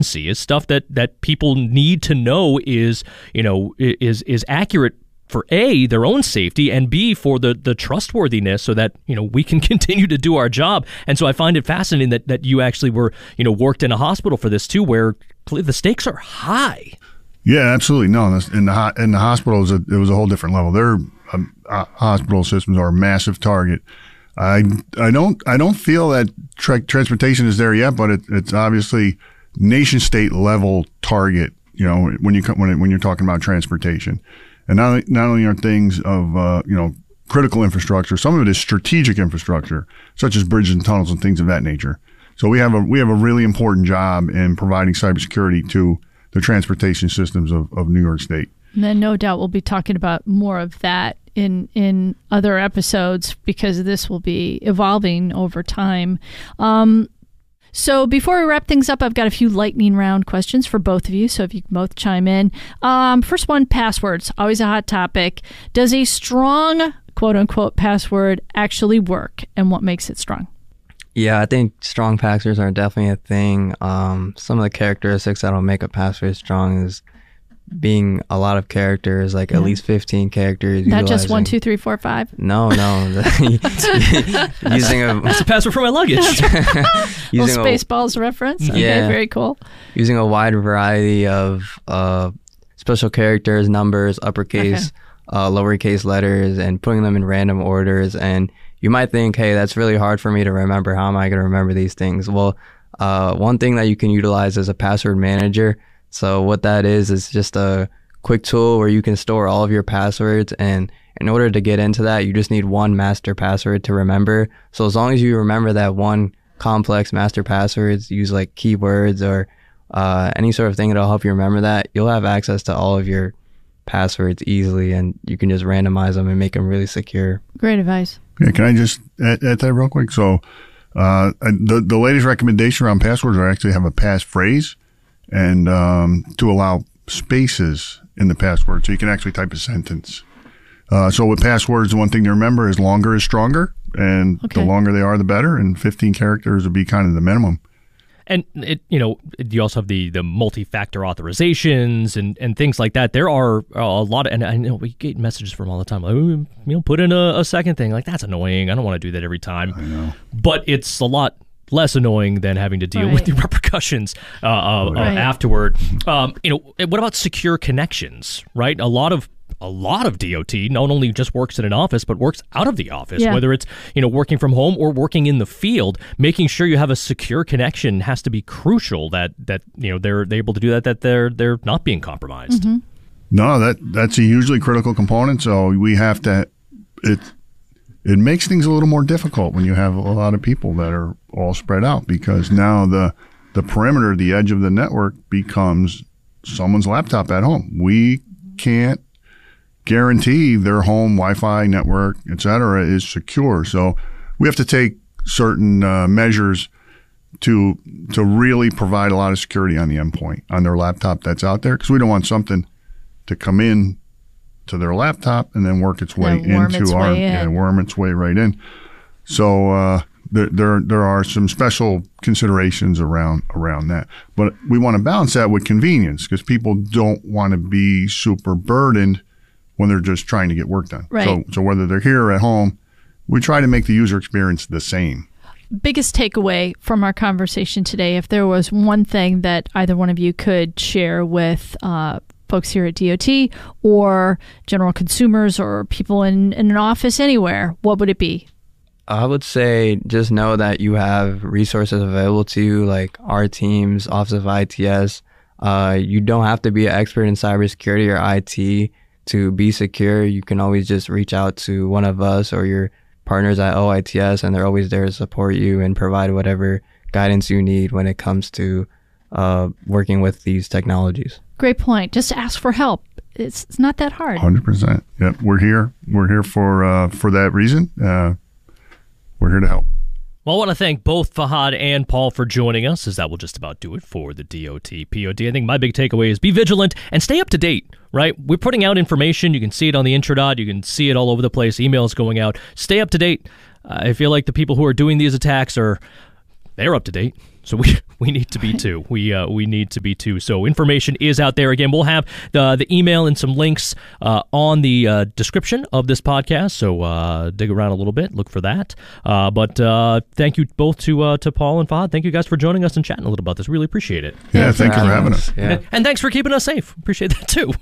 is stuff that people need to know is accurate for A, their own safety, and B, for the trustworthiness, so that we can continue to do our job. And so I find it fascinating that you actually were worked in a hospital for this too, where the stakes are high. Yeah, absolutely. No, in the hospital it was a whole different level. Their hospital systems are a massive target. I don't feel that transportation is there yet, but it's obviously nation state level target. When you're talking about transportation. And not only are things of critical infrastructure, some of it is strategic infrastructure, such as bridges and tunnels and things of that nature. So we have a really important job in providing cybersecurity to the transportation systems of New York State. And then no doubt we'll be talking about more of that in other episodes, because this will be evolving over time. So before we wrap things up, I've got a few lightning round questions for both of you, so if you can both chime in. First one, passwords. Always a hot topic. Does a strong, quote-unquote, password actually work, and what makes it strong? Yeah, I think strong passwords are definitely a thing. Some of the characteristics that'll make a password strong is being a lot of characters, like at least 15 characters. Not just 1, 2, 3, 4, 5? No. It's a password for my luggage. Little Spaceballs reference? Okay, yeah. Very cool. Using a wide variety of special characters, numbers, uppercase, lowercase letters, and putting them in random orders. And you might think, hey, that's really hard for me to remember. How am I going to remember these things? Well, one thing that you can utilize is a password manager. So what that is just a quick tool where you can store all of your passwords, and in order to get into that, you just need one master password to remember. So as long as you remember that one complex master passwords, use like keywords or any sort of thing that'll help you remember that, you'll have access to all of your passwords easily, and you can just randomize them and make them really secure. Great advice. Yeah, can I just add that real quick? So the latest recommendation around passwords are actually have a passphrase, and to allow spaces in the password, so you can actually type a sentence. So with passwords, the one thing to remember is longer is stronger, and the longer they are, the better. And 15 characters would be kind of the minimum. And you also have the multi-factor authorizations and things like that. There are a lot of, and I know we get messages from all the time, like, put in a second thing. Like, that's annoying. I don't want to do that every time. I know. But it's a lot less annoying than having to deal with the repercussions afterward. What about secure connections, right? A lot of DOT not only just works in an office, but works out of the office, whether it's, working from home or working in the field. Making sure you have a secure connection has to be crucial, that they're able to do that they're not being compromised. Mm-hmm. No, that's a hugely critical component. So we have to, it makes things a little more difficult when you have a lot of people that are all spread out, because now the perimeter, the edge of the network becomes someone's laptop at home. We can't guarantee their home Wi-Fi network, et cetera, is secure. So we have to take certain measures to really provide a lot of security on the endpoint, on their laptop that's out there, because we don't want something to come in to their laptop and then work its way into our worm its way right in. So there are some special considerations around that, but we want to balance that with convenience, because people don't want to be super burdened when they're just trying to get work done. Right. So whether they're here or at home, we try to make the user experience the same. Biggest takeaway from our conversation today, if there was one thing that either one of you could share with folks here at DOT or general consumers or people in an office anywhere, what would it be? I would say just know that you have resources available to you, like our teams, Office of ITS. You don't have to be an expert in cybersecurity or IT to be secure. You can always just reach out to one of us or your partners at OITS, and they're always there to support you and provide whatever guidance you need when it comes to working with these technologies. Great point. Just ask for help. It's not that hard. 100%. Yeah, we're here. We're here for that reason. We're here to help. Well, I want to thank both Fahad and Paul for joining us, as that will just about do it for the DOT POD. I think my big takeaway is be vigilant and stay up to date, right? We're putting out information. You can see it on the Introdot. You can see it all over the place. Emails going out. Stay up to date. I feel like the people who are doing these attacks they're up to date. So We need to be too. We need to be too. So information is out there. Again, we'll have the email and some links on the description of this podcast. So dig around a little bit, look for that. But thank you both to Paul and Fahad. Thank you guys for joining us and chatting a little about this. Really appreciate it. Yeah, thank you for having us. Yeah. And thanks for keeping us safe. Appreciate that too.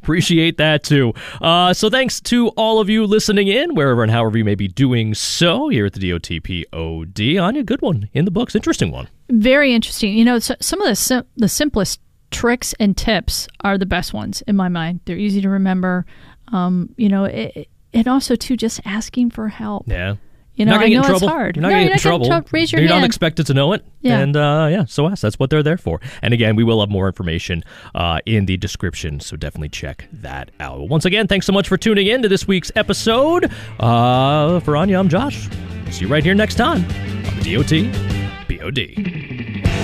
So thanks to all of you listening in, wherever and however you may be doing so here at the DOTPOD. Anya, good one in the books. Interesting one. Very interesting. Some of the simplest tricks and tips are the best ones in my mind. They're easy to remember. And also too, just asking for help. Yeah. I know it's hard. You're not getting in trouble. Raise your hand. You're not expected to know it. Yeah. And so ask. That's what they're there for. And again, we will have more information in the description, so definitely check that out. Once again, thanks so much for tuning in to this week's episode. For Anya, I'm Josh. See you right here next time on the DOT POD.